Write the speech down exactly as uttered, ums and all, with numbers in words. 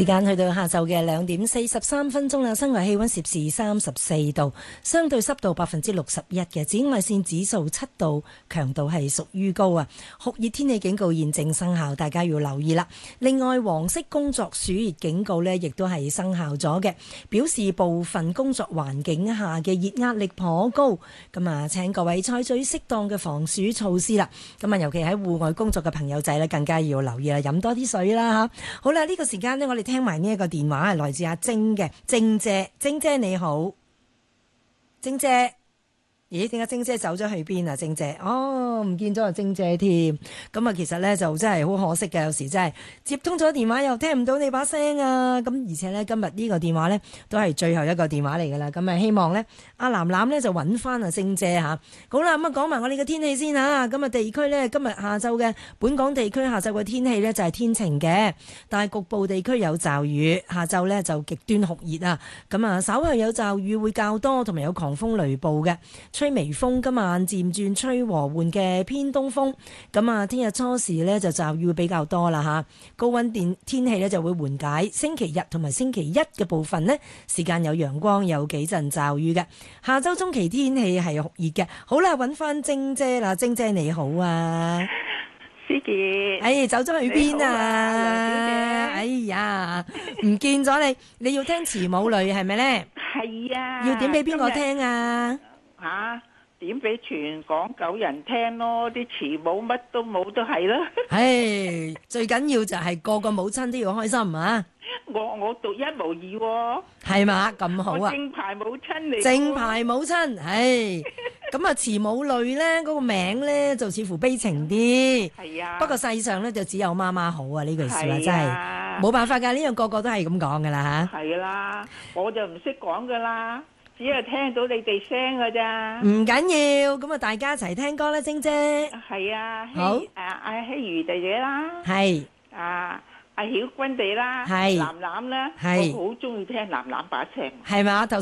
時間去到下晝嘅兩點四十三分鐘啦，室外氣溫攝氏三十四度，相對濕度百分之六十一嘅，紫外線指數七度，強度係屬於高啊。酷熱天氣警告現正生效，大家要留意啦。另外，黃色工作暑熱警告呢亦都係生效咗嘅，表示部分工作環境下嘅熱壓力頗高。咁啊，請各位採取適當嘅防暑措施啦。咁啊，尤其喺戶外工作嘅朋友仔呢，更加要留意啦，飲多啲水啦吓。好啦，呢個時間呢，我哋聽埋呢一個電話係來自阿晶嘅，晶姐，晶姐你好，晶姐。咦？點解晶姐走咗去邊啊？晶姐，哦，唔見咗個晶姐添。咁啊，其實咧就真係好可惜嘅，有時真係接通咗電話又聽唔到你把聲啊。咁而且咧今日呢個電話咧都係最後一個電話嚟噶啦。咁啊，希望咧阿藍藍咧就揾翻阿晶姐吓。好啦，咁啊講埋我哋嘅天氣先吓。咁啊地區咧今日下晝嘅本港地區下晝嘅天氣咧就係天晴嘅，但係局部地區有驟雨。下晝咧就極端酷熱啊。咁啊稍後有驟雨會較多，同埋有狂風雷暴嘅。吹微風，今晚漸轉吹和緩嘅偏東風。咁啊，聽日初時呢就驟雨會比較多啦吓，高溫電天氣呢就會緩解。星期日同埋星期一嘅部分呢，時間有陽光，有幾陣驟雨嘅。下周中期天氣係酷熱嘅。好啦，揾翻晶姐啦，晶姐你好啊， 思傑， 哎，走咗去邊啊？ 梁小姐， 哎呀，唔見咗你，你要聽慈母淚係咪呢？ 係啊， 要點俾邊個聽啊？ 吓，點俾全港九人聽咯，啲慈母乜都冇都係啦。 唉，最緊要就係個個母親都要開心啊！ 我我獨一無二喎， 係嘛？咁好啊！ 我正牌母親嚟， 正牌母親，唉，咁啊慈母淚咧，嗰個名咧就似乎悲情啲。 係啊， 不過世上咧就只有媽媽好啊！呢句說話真係係冇辦法㗎，呢樣個個都係咁講㗎啦吓。 係啦，我就唔識講㗎啦，只係聽到你哋聲㗎咋。 唔緊要，咁啊大家一齊聽歌啦，晶姐。 係啊， 好， 誒阿希如弟弟啦， 係啊。阿曉君地啦， 係藍藍啦， 係我好中意聽藍藍把聲。 係嘛？頭